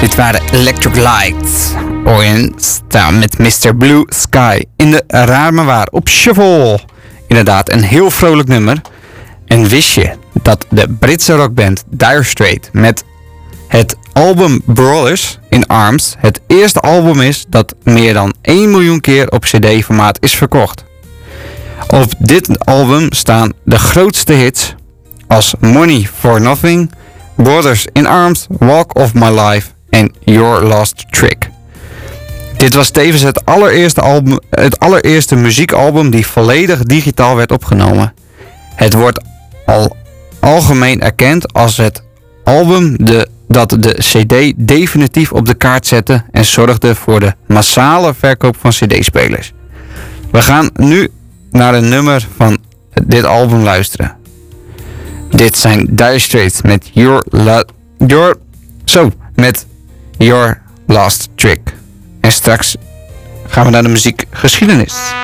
Dit waren Electric Lights. Orange staan met Mr. Blue Sky in de Raar maar Waar op Shuffle. Inderdaad, een heel vrolijk nummer. En wist je dat de Britse rockband Dire Straits met het album Brothers in Arms het eerste album is dat meer dan 1 miljoen keer op cd-formaat is verkocht? Op dit album staan de grootste hits als Money for Nothing, Brothers in Arms, Walk of My Life en Your Last Trick. Dit was tevens het allereerste muziekalbum die volledig digitaal werd opgenomen. Het wordt al algemeen erkend als het album dat de CD definitief op de kaart zette en zorgde voor de massale verkoop van CD-spelers. We gaan nu naar een nummer van dit album luisteren. Dit zijn Dire Straits met Your Last Trick. En straks gaan we naar de muziekgeschiedenis.